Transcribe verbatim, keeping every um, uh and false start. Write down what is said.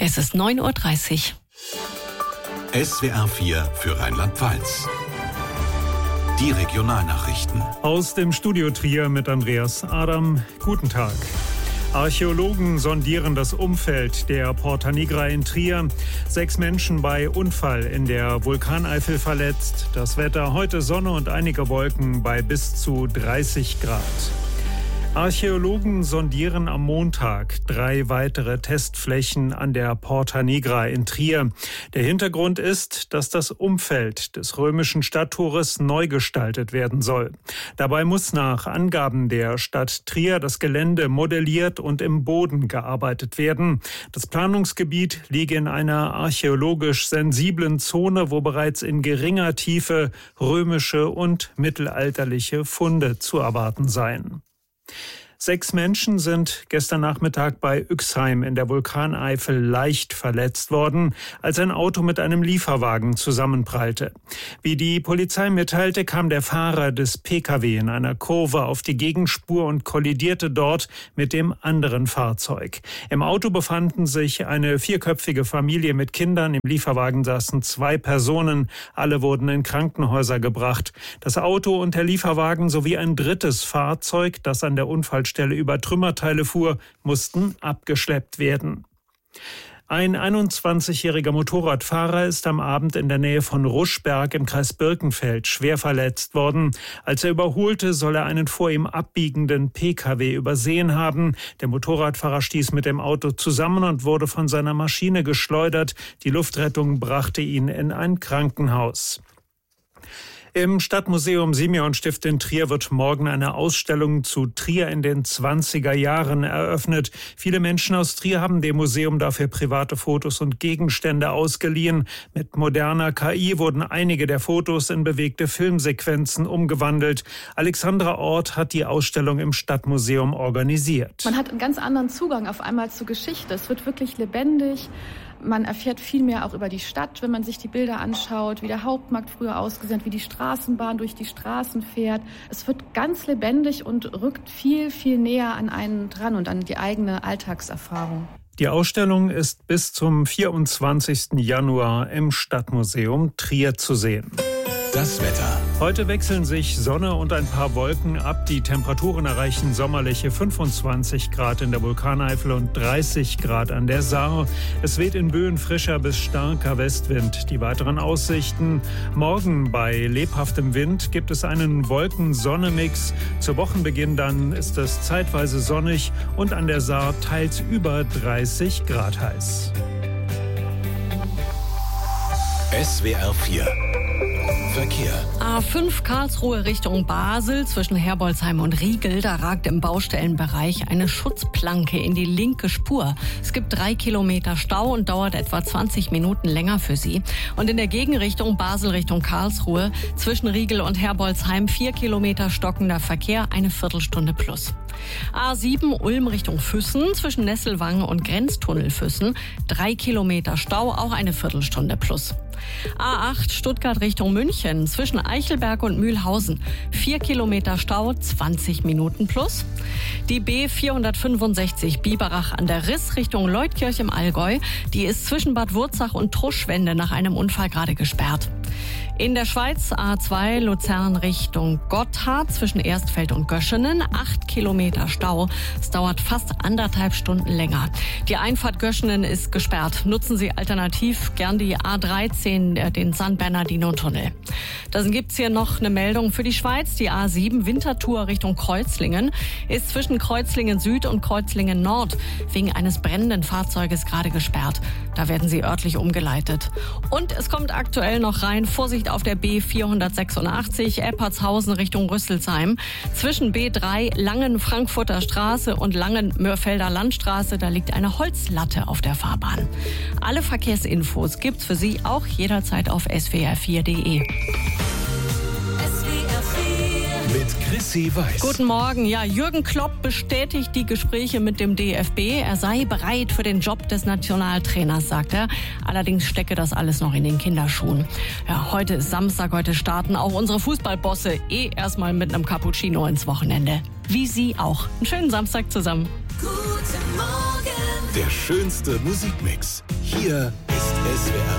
Es ist neun Uhr dreißig. S W R vier für Rheinland-Pfalz. Die Regionalnachrichten. Aus dem Studio Trier mit Andreas Adam. Guten Tag. Archäologen sondieren das Umfeld der Porta Nigra in Trier. Sechs Menschen bei Unfall in der Vulkaneifel verletzt. Das Wetter heute Sonne und einige Wolken bei bis zu dreißig Grad. Archäologen sondieren am Montag drei weitere Testflächen an der Porta Nigra in Trier. Der Hintergrund ist, dass das Umfeld des römischen Stadttores neu gestaltet werden soll. Dabei muss nach Angaben der Stadt Trier das Gelände modelliert und im Boden gearbeitet werden. Das Planungsgebiet liege in einer archäologisch sensiblen Zone, wo bereits in geringer Tiefe römische und mittelalterliche Funde zu erwarten seien. Sechs Menschen sind gestern Nachmittag bei Uexheim in der Vulkaneifel leicht verletzt worden, als ein Auto mit einem Lieferwagen zusammenprallte. Wie die Polizei mitteilte, kam der Fahrer des P K W in einer Kurve auf die Gegenspur und kollidierte dort mit dem anderen Fahrzeug. Im Auto befanden sich eine vierköpfige Familie mit Kindern. Im Lieferwagen saßen zwei Personen. Alle wurden in Krankenhäuser gebracht. Das Auto und der Lieferwagen sowie ein drittes Fahrzeug, das an der Unfallstelle über Trümmerteile fuhr, mussten abgeschleppt werden. Ein einundzwanzigjähriger Motorradfahrer ist am Abend in der Nähe von Ruschberg im Kreis Birkenfeld schwer verletzt worden. Als er überholte, soll er einen vor ihm abbiegenden P K W übersehen haben. Der Motorradfahrer stieß mit dem Auto zusammen und wurde von seiner Maschine geschleudert. Die Luftrettung brachte ihn in ein Krankenhaus. Im Stadtmuseum Simeonstift in Trier wird morgen eine Ausstellung zu Trier in den zwanziger Jahren eröffnet. Viele Menschen aus Trier haben dem Museum dafür private Fotos und Gegenstände ausgeliehen. Mit moderner K I wurden einige der Fotos in bewegte Filmsequenzen umgewandelt. Alexandra Ort hat die Ausstellung im Stadtmuseum organisiert. Man hat einen ganz anderen Zugang auf einmal zur Geschichte. Es wird wirklich lebendig. Man erfährt viel mehr auch über die Stadt, wenn man sich die Bilder anschaut, wie der Hauptmarkt früher ausgesehen hat, wie die Straßenbahn durch die Straßen fährt. Es wird ganz lebendig und rückt viel, viel näher an einen dran und an die eigene Alltagserfahrung. Die Ausstellung ist bis zum vierundzwanzigsten Januar im Stadtmuseum Trier zu sehen. Das Wetter. Heute wechseln sich Sonne und ein paar Wolken ab. Die Temperaturen erreichen sommerliche fünfundzwanzig Grad in der Vulkaneifel und dreißig Grad an der Saar. Es weht in Böen frischer bis starker Westwind. Die weiteren Aussichten: Morgen bei lebhaftem Wind gibt es einen Wolken-Sonne-Mix. Zu Wochenbeginn dann ist es zeitweise sonnig und an der Saar teils über dreißig Grad heiß. S W R vier Verkehr. A fünf Karlsruhe Richtung Basel zwischen Herbolzheim und Riegel. Da ragt im Baustellenbereich eine Schutzplanke in die linke Spur. Es gibt drei Kilometer Stau und dauert etwa zwanzig Minuten länger für Sie. Und in der Gegenrichtung Basel Richtung Karlsruhe zwischen Riegel und Herbolzheim vier Kilometer stockender Verkehr, eine Viertelstunde plus. A sieben Ulm Richtung Füssen zwischen Nesselwangen und Grenztunnel Füssen. Drei Kilometer Stau, auch eine Viertelstunde plus. A acht Stuttgart Richtung München zwischen Eichelberg und Mühlhausen. Vier Kilometer Stau, zwanzig Minuten plus. Die B vierhundertfünfundsechzig Biberach an der Riss Richtung Leutkirch im Allgäu. Die ist zwischen Bad Wurzach und Truschwende nach einem Unfall gerade gesperrt. In der Schweiz A zwei Luzern Richtung Gotthard zwischen Erstfeld und Göschenen. Acht Kilometer Stau. Es dauert fast anderthalb Stunden länger. Die Einfahrt Göschenen ist gesperrt. Nutzen Sie alternativ gern die A dreizehn, den San Bernardino-Tunnel. Dann gibt's hier noch eine Meldung für die Schweiz. Die A sieben Winterthur Richtung Kreuzlingen ist zwischen Kreuzlingen Süd und Kreuzlingen Nord wegen eines brennenden Fahrzeuges gerade gesperrt. Da werden Sie örtlich umgeleitet. Und es kommt aktuell noch rein. Vorsicht auf der B vierhundertsechsundachtzig Eppertshausen Richtung Rüsselsheim. Zwischen B drei Langen Frankfurter Straße und Langen Mörfelder Landstraße, da liegt eine Holzlatte auf der Fahrbahn. Alle Verkehrsinfos gibt's für Sie auch jederzeit auf S W R vier Punkt de. Mit Chrissy Weiß. Guten Morgen. Ja, Jürgen Klopp bestätigt die Gespräche mit dem D F B. Er sei bereit für den Job des Nationaltrainers, sagt er. Allerdings stecke das alles noch in den Kinderschuhen. Ja, heute ist Samstag, heute starten auch unsere Fußballbosse eh erstmal mit einem Cappuccino ins Wochenende. Wie Sie auch. Einen schönen Samstag zusammen. Guten Morgen. Der schönste Musikmix. Hier ist S W R